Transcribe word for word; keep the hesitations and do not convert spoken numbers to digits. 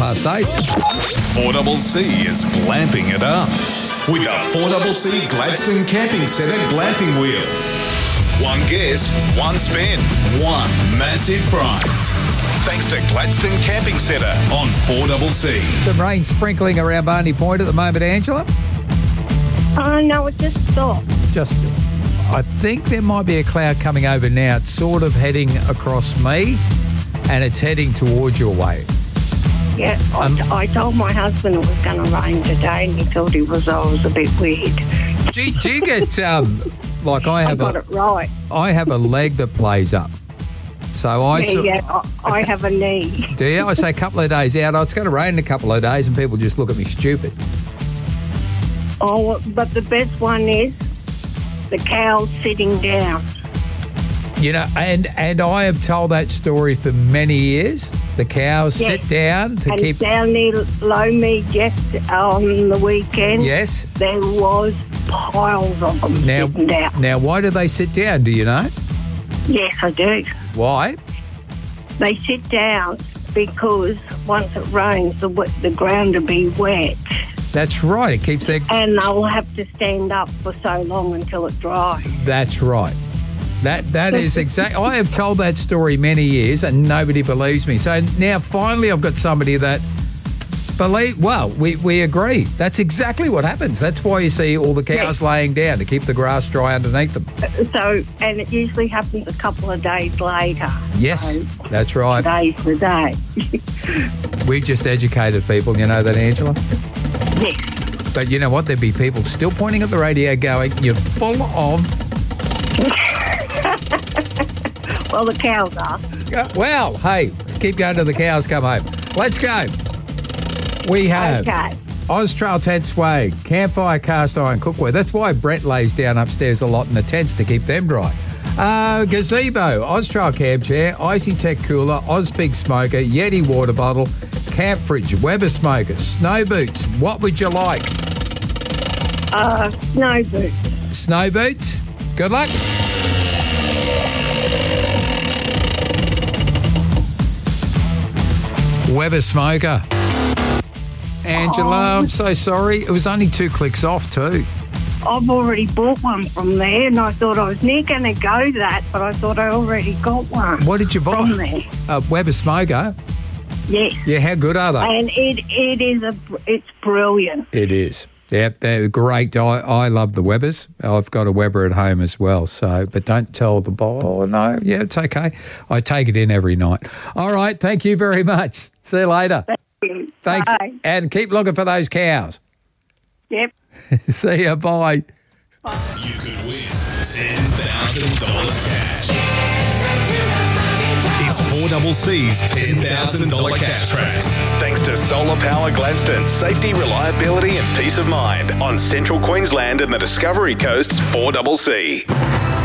past eight. four C C is glamping it up with a four C C Gladstone Camping Centre glamping wheel. One guess, one spin, one massive prize. Thanks to Gladstone Camping Centre on four C C. Some rain sprinkling around Barney Point at the moment, Angela. Oh, no, it just stopped. Just, I think there might be a cloud coming over now. It's sort of heading across me, and it's heading towards your way. Yeah, I, Um, I told my husband it was going to rain today, and he thought it was, I was a bit weird. Do you, do you get um, like I I have got a it right. I have a leg that plays up, so I Yeah, so- yeah, I, I have a knee. do you? I say a couple of days out. Oh, it's going to rain in a couple of days, and people just look at me stupid. Oh, but the best one is the cows sitting down. You know, and and I have told that story for many years. The cows Yes. sit down to And keep. down near Loamy just on the weekend, Yes. there was piles of them Now, sitting down. now, why do they sit down? Do you know Yes, I do. why? They sit down because once it rains, the wet- the ground will be wet, That's right. It keeps their. and they'll have to stand up for so long until it dries. That's right. That that is exact. I have told that story many years, and nobody believes me. So now, finally, I've got somebody that believe. Well, we we agree. That's exactly what happens. That's why you see all the cows laying down to keep the grass dry underneath them. So, and it usually happens a couple of days later. Yes, So, that's right. today's the day. We've just educated people. You know that, Angela. Yes. But you know what? There'd be people still pointing at the radio going, "You're full of." Well, the cows are. Uh, Well, hey, keep going till the cows come home. Let's go. We have Okay. Austrail Tent Swag, Campfire Cast Iron Cookware. That's why Brett lays down upstairs a lot in the tents to keep them dry. Uh, gazebo, Austrail Camp Chair, Icy Tech Cooler, Oz Big Smoker, Yeti Water Bottle, Camp Fridge, Weber Smoker, Snow Boots. What would you like? Uh, snow boots. Snow Boots. Good luck. Weber Smoker. Angela, I'm so sorry. It was only two clicks off too. I've already bought one from there, and I thought I was near going to go that, but I thought I already got one. What did you buy? From there. Uh, Weber Smoker. Yes. Yeah, how good are they? And it it is a it's brilliant. It is. Yep, they're great. I, I love the Webers. I've got a Weber at home as well. So, but don't tell the boy. Oh, no, yeah, it's okay. I take it in every night. All right, thank you very much. See you later. Thank you. Thanks, Bye. and keep looking for those cows. Yep. See you. Bye. You could win ten thousand dollars cash. It's four C C's ten thousand dollars cash track. Thanks to Solar Power Gladstone. Safety, reliability and peace of mind on Central Queensland and the Discovery Coast's four C C.